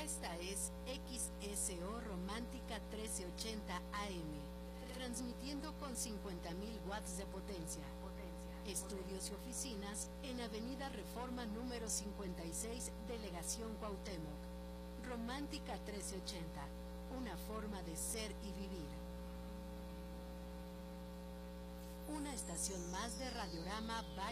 Esta es XSO Romántica 1380 AM, transmitiendo con 50.000 watts de potencia. Estudios y oficinas en Avenida Reforma número 56, Delegación Cuauhtémoc. Romántica 1380, una forma de ser y vivir. Una estación más de Radiorama Valle